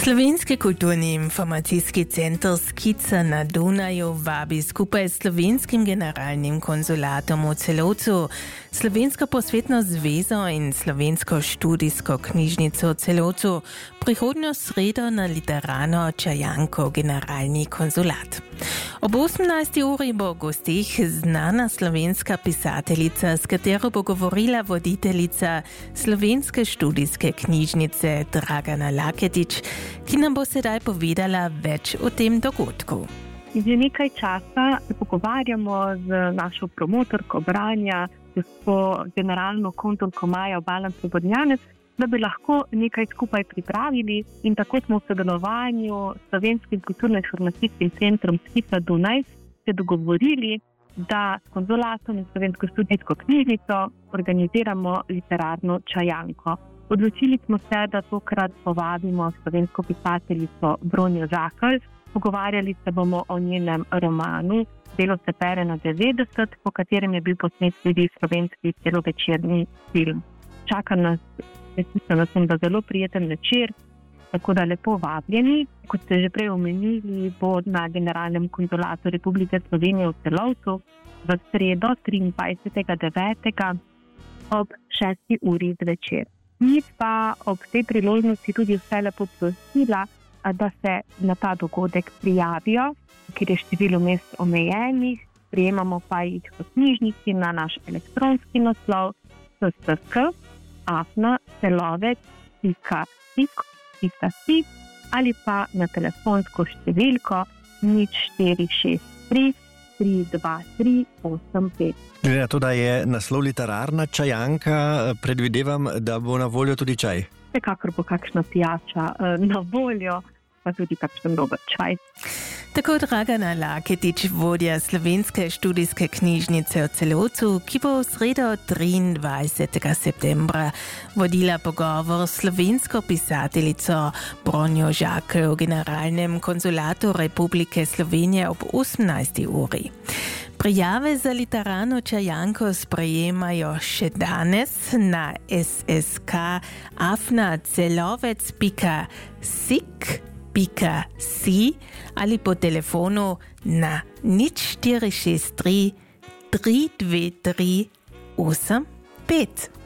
Slovenski kulturni informacijski center Skica na Dunaju vabi skupaj s Slovenskim generalnim konzulatom v Celovcu, Slovensko posvetno zvezo in Slovensko študijsko knjižnico v Celovcu prihodnjo sredo na Literarno Čajanko generalni konzulat. Ob 18. uri bo v gostih znana slovenska pisateljica, s katero bo govorila voditeljica Slovenske študijske knjižnice Dragana Laketić, ki nam bo sedaj povedala več o tem dogodku. Že nekaj časa se pogovarjamo z našo promotorko branja, gospo generalno konzulko Majo Balan-Svobodnjanec, da bi lahko nekaj skupaj pripravili, in tako smo v sodelovanju s Slovenskim kulturno-informacijskim centrom Skica Dunaj se dogovorili, da s konzulatom in Slovensko študijsko knjižnico organiziramo literarno čajanko. Odločili smo se, da tokrat povabimo slovensko pisateljico Bronjo Žakelj. Pogovarjali se bomo o njenem romanu Delo se pere na 90, po katerem je bil posnet tudi slovenski celovečerni film. Čaka nas, mislim, da zelo prijeten večer, tako da lepo vabljeni. Kot ste že prej omenili, bo na Generalnem konzulatu Republike Slovenije v Celovcu v sredo 23.9. ob 6. uri zvečer. Mi pa ob tej priložnosti tudi vse lepo prosila, da se na ta dogodek prijavijo, ker je število mest omejenih, prijemamo pa jih v knjižnici na naš elektronski naslov sk@celovec.si ali pa na telefonsko številko 0463 323 85. Glede na to, da je naslov Literarna čajanka, predvidevam, da bo na voljo tudi čaj. Vsekakor bo kakšna pijača na voljo, pa tudi kakšen dober čaj. Tako Dragana Laketić, vodja Slovenske študijske knjižnice v Celovcu, ki bo v sredo 23. septembra vodila pogovor s slovensko pisateljico Bronjo Žakelj v Generalnem konzulatu Republike Slovenije ob 18. uri. Prijave za literarno čajanko sprejemajo še danes na sk@celovec.si ali po telefonu na 0463 323 85.